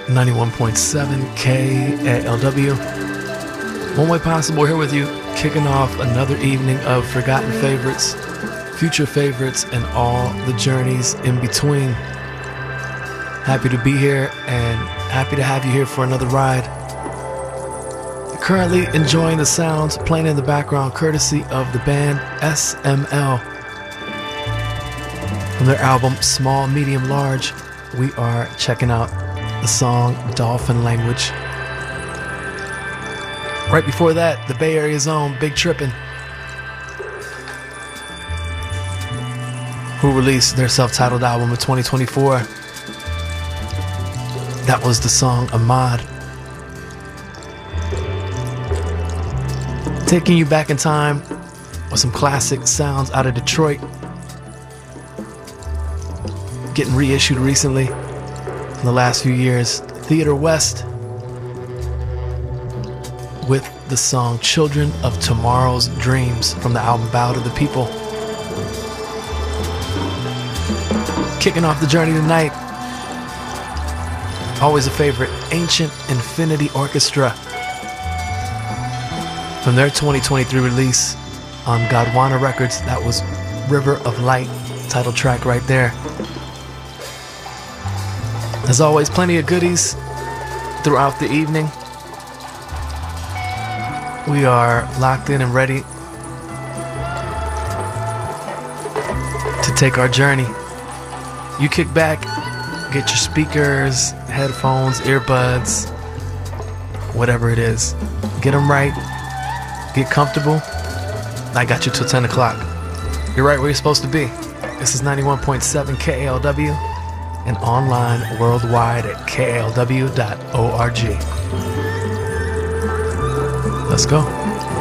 91.7 KALW. One Way Possible here with you, kicking off another evening of forgotten favorites, future favorites, and all the journeys in between. Happy to be here and happy to have you here for another ride. Currently enjoying the sounds playing in the background courtesy of the band SML. From their album Small, Medium, Large, we are checking out the song Dolphin Language. Right before that, the Bay Area's own Big Trippin', who released their self-titled album in 2024. That was the song Ahmad. Taking you back in time with some classic sounds out of Detroit, getting reissued recently in the last few years. Theater West with the song Children of Tomorrow's Dreams from the album Bow to the People. Kicking off the journey tonight, always a favorite, Ancient Infinity Orchestra from their 2023 release on Godwana Records. That was River of Light, title track right there. As always, plenty of goodies throughout the evening. We are locked in and ready to take our journey. You kick back, get your speakers, headphones, earbuds, whatever it is. Get them right, get comfortable. I got you till 10 o'clock. You're right where you're supposed to be. This is 91.7 KALW. And online worldwide at kalw.org. Let's go.